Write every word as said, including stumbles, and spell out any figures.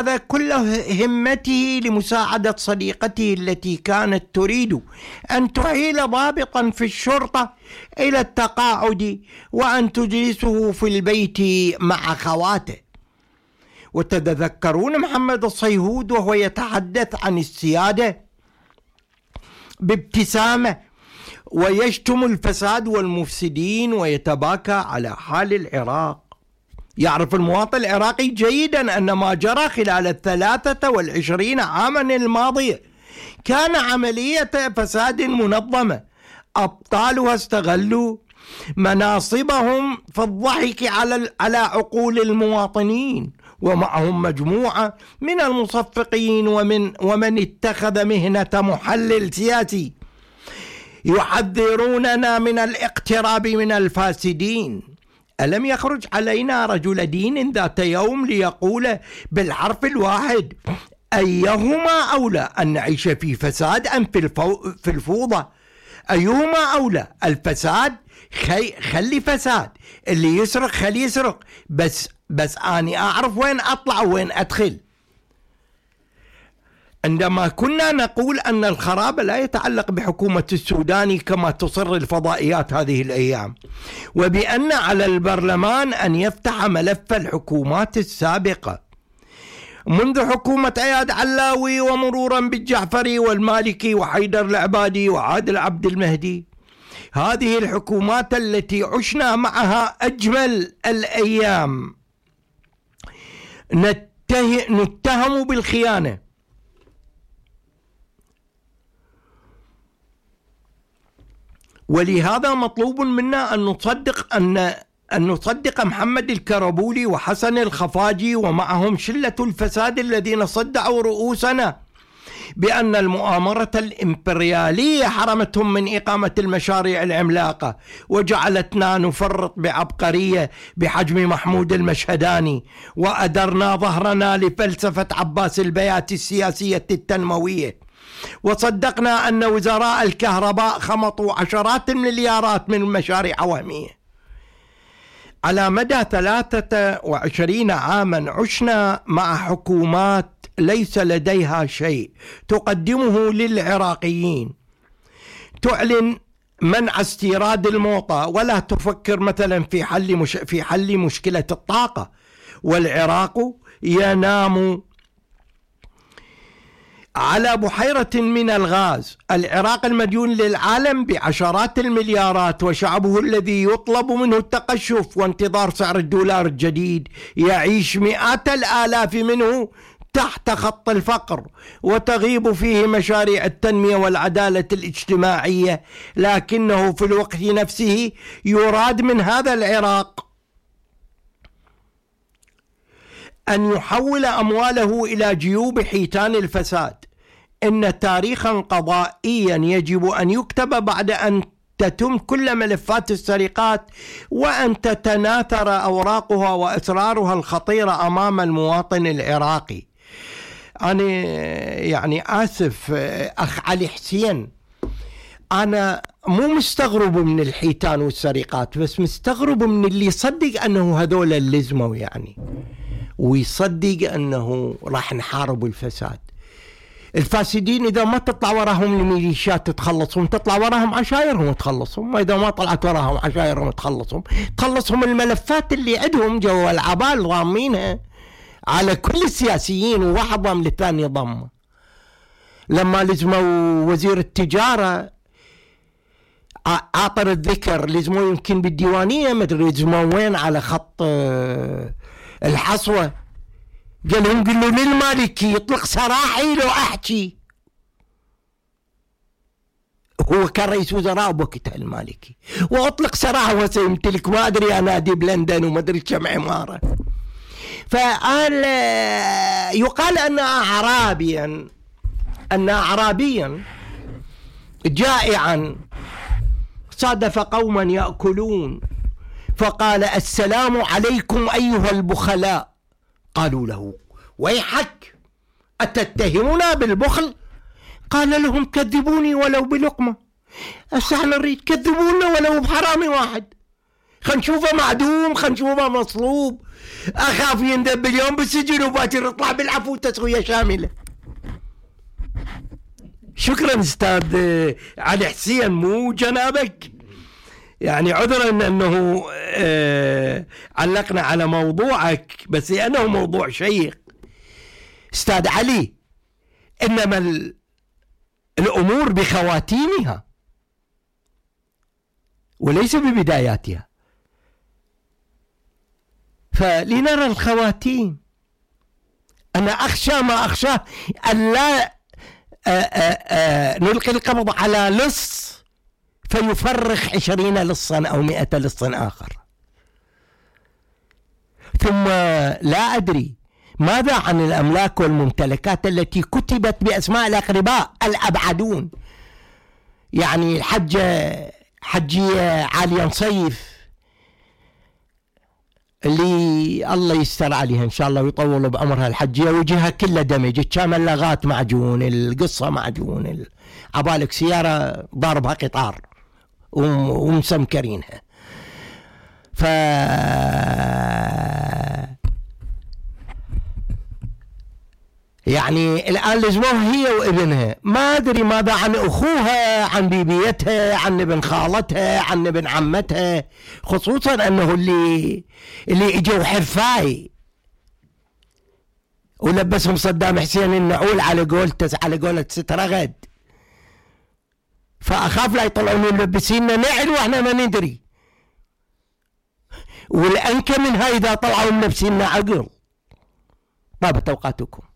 هذا كل همته لمساعدة صديقته التي كانت تريد أن تعيل ضابطا في الشرطة إلى التقاعد وأن تجلسه في البيت مع خواته. وتتذكرون محمد الصيهود وهو يتحدث عن السيادة بابتسامة ويشتم الفساد والمفسدين ويتباكى على حال العراق. يعرف المواطن العراقي جيدا أن ما جرى خلال الثلاثة والعشرين عاما الماضية كان عملية فساد منظمة، أبطالها استغلوا مناصبهم في الضحك على على عقول المواطنين، ومعهم مجموعة من المصفقين ومن ومن اتخذ مهنة محلل سياسي يحذروننا من الاقتراب من الفاسدين. ألم يخرج علينا رجل دين ذات يوم ليقول بالحرف الواحد أيهما أولى أن نعيش في فساد أم في, الفو... في الفوضى؟ أيهما أولى؟ الفساد خي... خلي فساد، اللي يسرق خلي يسرق، بس بس أني أعرف وين أطلع وين أدخل. عندما كنا نقول أن الخراب لا يتعلق بحكومة السودان كما تصر الفضائيات هذه الأيام، وبأن على البرلمان أن يفتح ملف الحكومات السابقة منذ حكومة عياد علاوي ومرورا بالجعفري والمالكي وحيدر العبادي وعادل عبد المهدي، هذه الحكومات التي عشنا معها أجمل الأيام نته... نتهم بالخيانة. ولهذا مطلوب منا أن نصدق أن أن نصدق محمد الكربولي وحسن الخفاجي ومعهم شلة الفساد الذين صدعوا رؤوسنا بأن المؤامرة الإمبريالية حرمتهم من إقامة المشاريع العملاقة وجعلتنا نفرط بعبقرية بحجم محمود المشهداني، وأدرنا ظهرنا لفلسفة عباس البياتي السياسية التنموية، وصدقنا أن وزراء الكهرباء خمطوا عشرات المليارات من مشاريع وهمية. على مدى ثلاثة وعشرين عاما عشنا مع حكومات ليس لديها شيء تقدمه للعراقيين، تعلن منع استيراد الموطأ ولا تفكر مثلا في حل مش في حل مشكلة الطاقة، والعراق ينام على بحيرة من الغاز. العراق المديون للعالم بعشرات المليارات، وشعبه الذي يطلب منه التقشف وانتظار سعر الدولار الجديد يعيش مئات الآلاف منه تحت خط الفقر، وتغيب فيه مشاريع التنمية والعدالة الاجتماعية، لكنه في الوقت نفسه يراد من هذا العراق أن يحول أمواله إلى جيوب حيتان الفساد. إن تاريخا قضائيا يجب أن يكتب بعد أن تتم كل ملفات السرقات وأن تتناثر أوراقها وأسرارها الخطيرة أمام المواطن العراقي. أنا يعني آسف أخ علي حسين، أنا مو مستغرب من الحيتان والسرقات، بس مستغرب من اللي يصدق أنه هذول اللزموا يعني، ويصدق أنه راح نحارب الفساد. الفاسدين إذا ما تطلع وراهم الميليشيات تتخلصهم، تطلع وراهم عشائرهم تخلصهم، وإذا ما طلعت وراهم عشائرهم تخلصهم تخلصهم الملفات اللي عندهم جوا العبال ضامينها على كل السياسيين، وواحد للثاني ضمه. لما لزموا وزير التجارة عاطر الذكر، لزموا يمكن بالديوانية، ما ادري لزموا وين على خط الحصوة، قال لهم قلوا للمالكي يطلق سراحي لو احكي. هو كان رئيس وزراء بوقتها المالكي، واطلق سراحه وسيمتلك ما ادري انادي بلندن وما ادري كم عماره. فقال يقال ان اعرابيا ان اعرابيا جائعا صادف قوما ياكلون فقال السلام عليكم ايها البخلاء. قالوا له ويحك أتتهمنا بالبخل؟ قال لهم كذبوني ولو بلقمة، احنا نريد كذبونا ولو بحرامي واحد. خل نشوفه معدوم، خل نشوفه مصلوب، أخاف يندب اليوم بالسجن وباكر يطلع بالعفو تسوية شاملة. شكرا أستاذ علي حسين، مو جنابك، يعني عذرا أنه آه علقنا على موضوعك، بس لأنه موضوع شيق. أستاذ علي، إنما الأمور بخواتيمها وليس ببداياتها، فلنرى الخواتيم. أنا أخشى ما أخشاه أن لا نلقي القبض على لص فيفرخ عشرين لصا أو مئة لص آخر. ثم لا أدري ماذا عن الأملاك والممتلكات التي كتبت بأسماء الأقرباء الأبعدون، يعني الحجة حجية عالية نصيف اللي الله يستر عليها إن شاء الله ويطول بأمرها، الحجية وجهها كله دمج، كامل لغات معجون، القصة معجون، عبالك سيارة ضاربها قطار ومسمكرينها. ف يعني الآن لزموها هي وابنها، ما أدري ماذا عن أخوها، عن بيبيتها، عن ابن خالتها، عن ابن عمتها، خصوصا أنه اللي اللي إجوا حرفاي ولبسهم صدام حسين النعول على قولته على قولة سترغد، فأخاف لا يطلعون ملبسيننا نعل وإحنا ما ندري، والأنكى من هاي إذا طلعوا ملبسيننا عقل. طابت أوقاتكم.